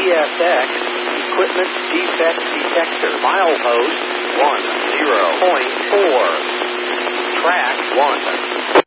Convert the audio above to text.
ESX, Equipment Defect Detector. Milepost 10.4. Track 1.